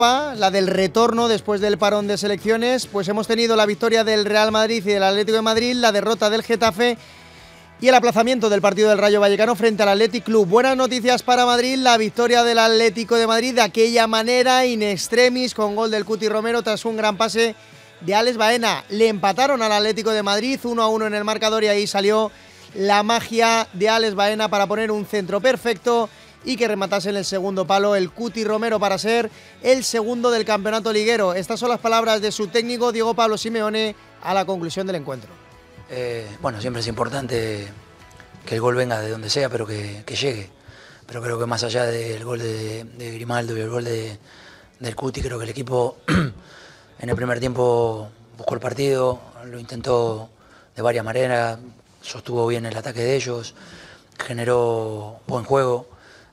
la del retorno después del parón de selecciones, pues hemos tenido la victoria del Real Madrid y del Atlético de Madrid, la derrota del Getafe y el aplazamiento del partido del Rayo Vallecano frente al Athletic Club. Buenas noticias para Madrid, la victoria del Atlético de Madrid de aquella manera, in extremis, con gol del Cuti Romero tras un gran pase de Alex Baena. Le empataron al Atlético de Madrid 1-1 en el marcador y ahí salió la magia de Alex Baena para poner un centro perfecto y que rematase en el segundo palo el Cuti Romero para ser el segundo del campeonato liguero. Estas son las palabras de su técnico Diego Pablo Simeone a la conclusión del encuentro. Bueno, siempre es importante que el gol venga de donde sea, pero que llegue. Pero creo que más allá del gol de Grimaldo y el gol del Cuti, creo que el equipo en el primer tiempo buscó el partido, lo intentó de varias maneras, sostuvo bien el ataque de ellos, generó buen juego.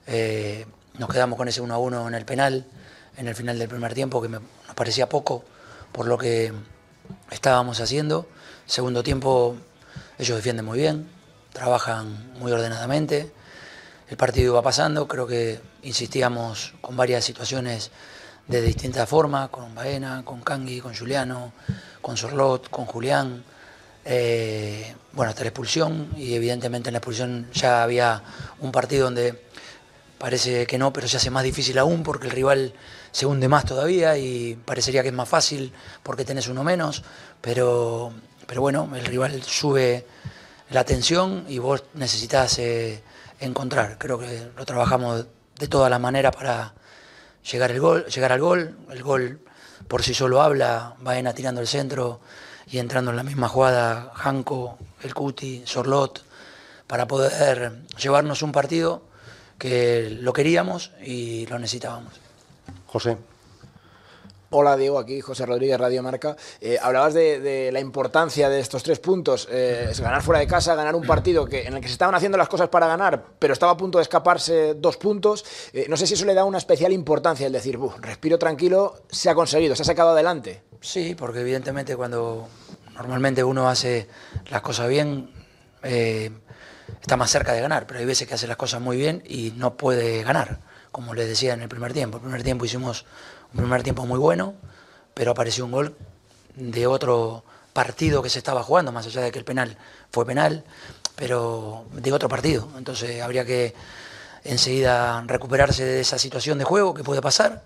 Nos quedamos con ese 1-1 en el penal, en el final del primer tiempo, que nos parecía poco por lo que estábamos haciendo. Segundo tiempo, ellos defienden muy bien, trabajan muy ordenadamente, el partido iba pasando, creo que insistíamos con varias situaciones de distintas formas, con Baena, con Cangui, con Juliano, con Sorlot, con Julián. Bueno, hasta la expulsión, y evidentemente en la expulsión ya había un partido donde parece que no, pero se hace más difícil aún porque el rival se hunde más todavía y parecería que es más fácil porque tenés uno menos, pero bueno, el rival sube la tensión y vos necesitas encontrar. Creo que lo trabajamos de todas las maneras para llegar al gol. El gol por sí solo habla, Baena tirando el centro y entrando en la misma jugada Janko, el Cuti, Sorlot, para poder llevarnos un partido que lo queríamos y lo necesitábamos. José. Hola Diego, aquí José Rodríguez, Radio Marca. Hablabas de la importancia de estos 3 puntos, es ganar fuera de casa, ganar un partido en el que se estaban haciendo las cosas para ganar, pero estaba a punto de escaparse 2 puntos. No sé si eso le da una especial importancia, el decir, respiro tranquilo, se ha conseguido, se ha sacado adelante. Sí, porque evidentemente cuando normalmente uno hace las cosas bien, está más cerca de ganar, pero hay veces que hace las cosas muy bien y no puede ganar, como les decía en el primer tiempo. El primer tiempo hicimos un primer tiempo muy bueno, pero apareció un gol de otro partido que se estaba jugando, más allá de que el penal fue penal, pero de otro partido. Entonces habría que enseguida recuperarse de esa situación de juego que puede pasar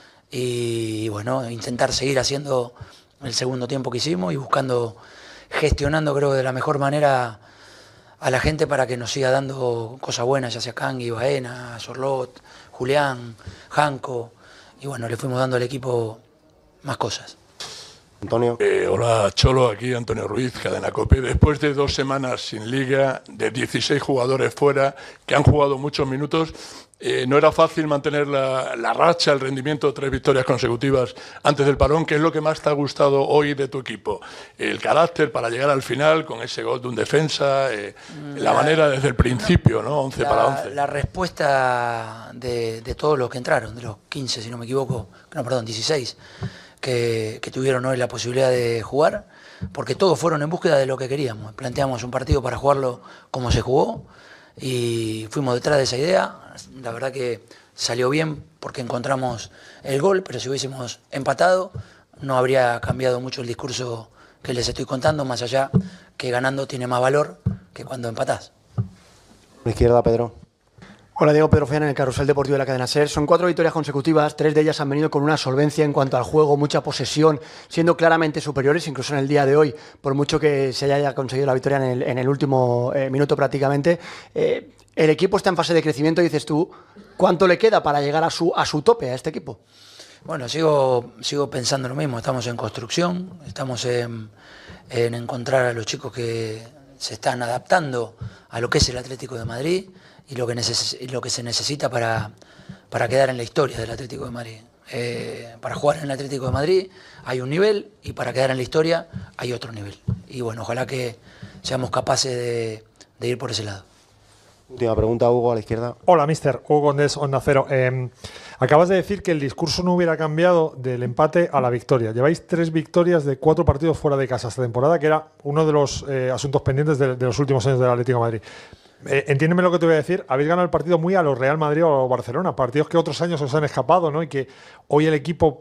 y bueno, intentar seguir haciendo el segundo tiempo que hicimos y gestionando creo de la mejor manera a la gente para que nos siga dando cosas buenas, ya sea Cangui, Baena, Sorlot, Julián, Janko, y bueno, le fuimos dando al equipo más cosas. Antonio. Hola Cholo, aquí Antonio Ruiz, Cadena COPE. Después de 2 semanas sin liga, de 16 jugadores fuera, que han jugado muchos minutos, no era fácil mantener la racha, el rendimiento, 3 victorias consecutivas antes del parón. ¿Qué es lo que más te ha gustado hoy de tu equipo? El carácter para llegar al final con ese gol de un defensa, la manera desde el principio, ¿no? 11 para 11. La respuesta de todos los que entraron, de los 15, si no me equivoco, no, perdón, 16, que tuvieron hoy la posibilidad de jugar, porque todos fueron en búsqueda de lo que queríamos. Planteamos un partido para jugarlo como se jugó y fuimos detrás de esa idea. La verdad que salió bien porque encontramos el gol, pero si hubiésemos empatado no habría cambiado mucho el discurso que les estoy contando, más allá que ganando tiene más valor que cuando empatás. A la izquierda, Pedro. Hola Diego, Pedro Fian en el Carrusel Deportivo de la Cadena SER. Son 4 victorias consecutivas, 3 de ellas han venido con una solvencia en cuanto al juego, mucha posesión, siendo claramente superiores, incluso en el día de hoy, por mucho que se haya conseguido la victoria en el último minuto prácticamente. El equipo está en fase de crecimiento, dices tú, ¿cuánto le queda para llegar a su tope a este equipo? Bueno, sigo pensando lo mismo, estamos en construcción, estamos en encontrar a los chicos que se están adaptando a lo que es el Atlético de Madrid y lo que se necesita para quedar en la historia del Atlético de Madrid. Para jugar en el Atlético de Madrid hay un nivel y para quedar en la historia hay otro nivel. Y bueno, ojalá que seamos capaces de ir por ese lado. Última pregunta, Hugo, a la izquierda. Hola, mister. Hugo Condés, Onda Cero. Acabas de decir que el discurso no hubiera cambiado del empate a la victoria. Lleváis 3 victorias de 4 partidos fuera de casa esta temporada, que era uno de los asuntos pendientes de los últimos años del Atlético de Madrid. Entiéndeme lo que te voy a decir. Habéis ganado el partido muy a los Real Madrid o Barcelona, partidos que otros años os han escapado, ¿no? Y que hoy el equipo